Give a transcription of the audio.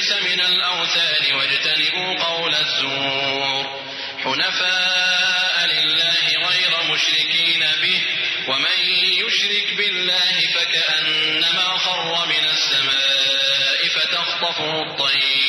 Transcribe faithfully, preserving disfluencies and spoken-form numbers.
الرجس من الأوثان واجتنبوا قول الزور حنفاء لله غير مشركين به ومن يشرك بالله فكأنما خر من السماء فتخطفه الطير